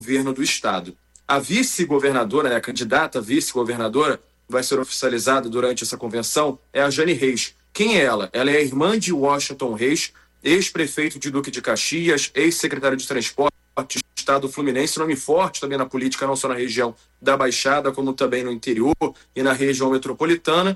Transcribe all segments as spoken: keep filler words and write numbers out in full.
governo do estado. A vice-governadora, né, a candidata a vice-governadora, vai ser oficializada durante essa convenção, é a Jane Reis. Quem é ela? Ela é a irmã de Washington Reis, ex-prefeito de Duque de Caxias, ex-secretário de Transporte, estado fluminense, nome forte também na política, não só na região da Baixada, como também no interior e na região metropolitana.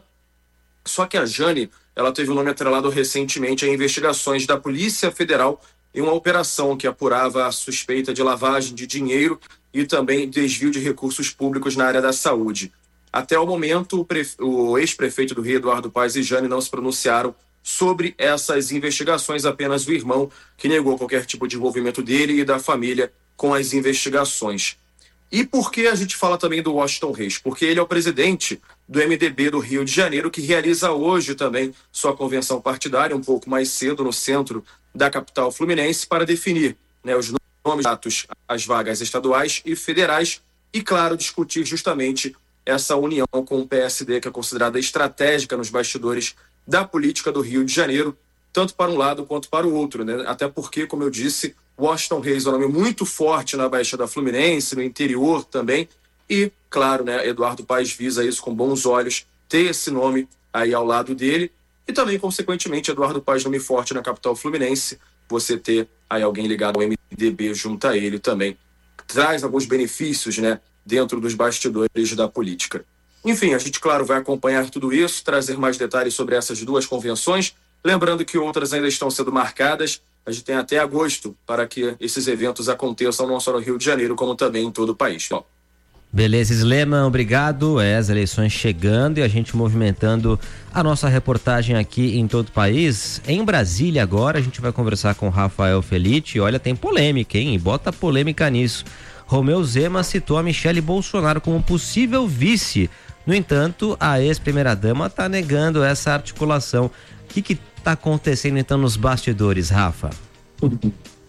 Só que a Jane, ela teve o nome atrelado recentemente a investigações da Polícia Federal em uma operação que apurava a suspeita de lavagem de dinheiro e também desvio de recursos públicos na área da saúde. Até o momento, o, prefe... o ex-prefeito do Rio, Eduardo Paes, e Jane não se pronunciaram sobre essas investigações, apenas o irmão, que negou qualquer tipo de envolvimento dele e da família com as investigações. E por que a gente fala também do Washington Reis? Porque ele é o presidente do M D B do Rio de Janeiro, que realiza hoje também sua convenção partidária, um pouco mais cedo, no centro da capital fluminense, para definir, né, os nomes dados às vagas estaduais e federais e, claro, discutir justamente essa união com o P S D, que é considerada estratégica nos bastidores da política do Rio de Janeiro, tanto para um lado quanto para o outro, né? Até porque, como eu disse, Washington Reis é um nome muito forte na Baixada Fluminense, no interior também, e, claro, né, Eduardo Paes visa isso com bons olhos, ter esse nome aí ao lado dele, e também, consequentemente, Eduardo Paes, nome forte na capital fluminense, você ter aí alguém ligado ao M D B junto a ele também, traz alguns benefícios, né, dentro dos bastidores da política. Enfim, a gente, claro, vai acompanhar tudo isso, trazer mais detalhes sobre essas duas convenções, lembrando que outras ainda estão sendo marcadas. A gente tem até agosto para que esses eventos aconteçam não só no Rio de Janeiro, como também em todo o país. Bom. Beleza, Sleman, obrigado. É, as eleições chegando e a gente movimentando a nossa reportagem aqui em todo o país. Em Brasília agora, a gente vai conversar com Rafael Felitti. Olha, tem polêmica, hein? Bota polêmica nisso. Romeu Zema citou a Michele Bolsonaro como possível vice. No entanto, a ex-primeira-dama está negando essa articulação. O que que está acontecendo então nos bastidores, Rafa? Oi,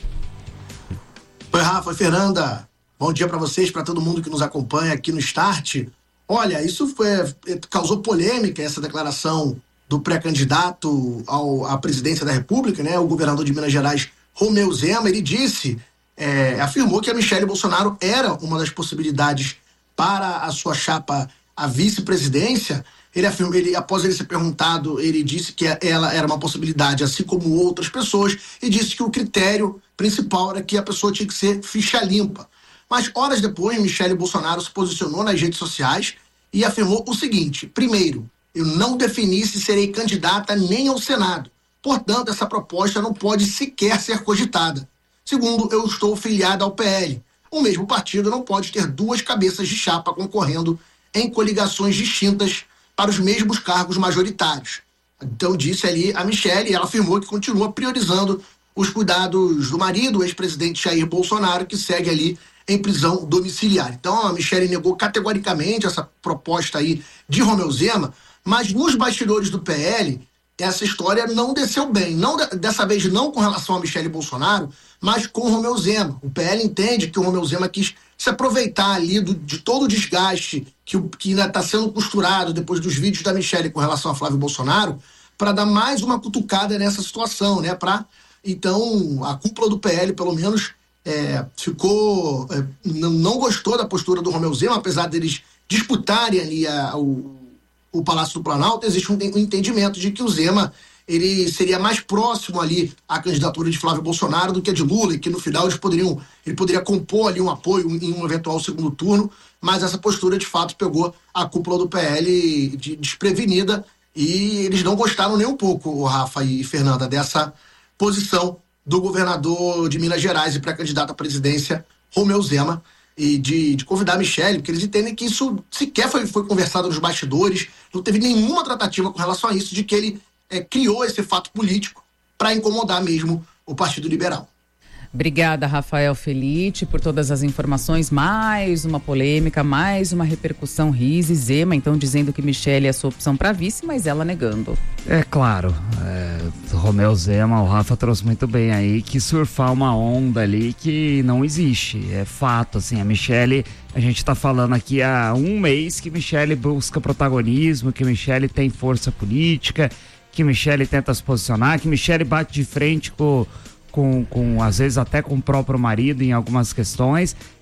Rafa, Fernanda. Bom dia para vocês, para todo mundo que nos acompanha aqui no Start. Olha, isso foi, causou polêmica, essa declaração do pré-candidato ao, à presidência da República, né? O governador de Minas Gerais, Romeu Zema. Ele disse, é, afirmou que a Michele Bolsonaro era uma das possibilidades para a sua chapa a vice-presidência. Ele afirmou, ele, após ele ser perguntado, ele disse que ela era uma possibilidade, assim como outras pessoas, e disse que o critério principal era que a pessoa tinha que ser ficha limpa. Mas horas depois, Michele Bolsonaro se posicionou nas redes sociais e afirmou o seguinte: primeiro, eu não defini se serei candidata nem ao Senado. Portanto, essa proposta não pode sequer ser cogitada. Segundo, eu estou filiada ao P L. O mesmo partido não pode ter duas cabeças de chapa concorrendo em coligações distintas para os mesmos cargos majoritários. Então disse ali a Michele, e ela afirmou que continua priorizando os cuidados do marido, o ex-presidente Jair Bolsonaro, que segue ali em prisão domiciliar. Então a Michele negou categoricamente essa proposta aí de Romeu Zema, mas nos bastidores do P L, essa história não desceu bem. Não, dessa vez não com relação a Michele Bolsonaro, mas com o Romeu Zema. O P L entende que o Romeu Zema quis se aproveitar ali do, de todo o desgaste que, que ainda está sendo costurado depois dos vídeos da Michele com relação a Flávio Bolsonaro, para dar mais uma cutucada nessa situação, né? Pra, então, a cúpula do P L, pelo menos, é, ficou... É, não, não gostou da postura do Romeu Zema, apesar deles disputarem ali a, o, o Palácio do Planalto. Existe um, um entendimento de que o Zema ele seria mais próximo ali à candidatura de Flávio Bolsonaro do que a de Lula, e que no final eles poderiam, ele poderia compor ali um apoio em um eventual segundo turno, mas essa postura de fato pegou a cúpula do P L de, desprevenida, e eles não gostaram nem um pouco, o Rafa e Fernanda, dessa posição do governador de Minas Gerais e pré-candidato à presidência, Romeu Zema, e de, de convidar a Michele, porque eles entendem que isso sequer foi, foi conversado nos bastidores, não teve nenhuma tratativa com relação a isso, de que ele É, criou esse fato político para incomodar mesmo o Partido Liberal. Obrigada, Rafael Felitti, por todas as informações. Mais uma polêmica, mais uma repercussão. Riz e Zema, então, dizendo que Michele é a sua opção para vice, mas ela negando. É claro, é, Romeu Zema, o Rafa trouxe muito bem aí, que surfar uma onda ali que não existe. É fato, assim, a Michele, a gente tá falando aqui há um mês que Michele busca protagonismo, que Michele tem força política, que Michele tenta se posicionar, que Michele bate de frente com, com, com, às vezes até com o próprio marido em algumas questões,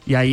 E aí